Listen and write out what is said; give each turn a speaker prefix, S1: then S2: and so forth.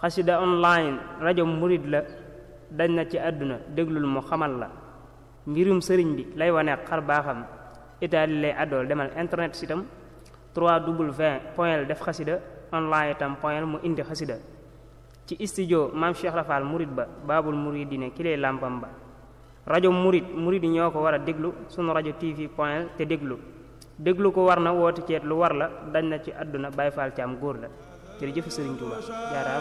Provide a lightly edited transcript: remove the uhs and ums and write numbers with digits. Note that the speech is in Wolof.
S1: xasida online rajo murid la dañ na ci àdduna déglul mu xamal la mbirum sëriñ bi lay wane xar baaxam itaali lay àddool demal internet sitam 3w def xasida online itam point mu indi xasida ci studio maam Cheikh Rafal murid ba baabul muridine ki lay làmpam ba rajo murid yi ñoo ko war a déglu sunu rajo tv point te déglu ko war na woote ceet lu war la dañ na ci àdduna Baay Faal Caam góor la jërëjëf Sëriñ Tuuba jaaraam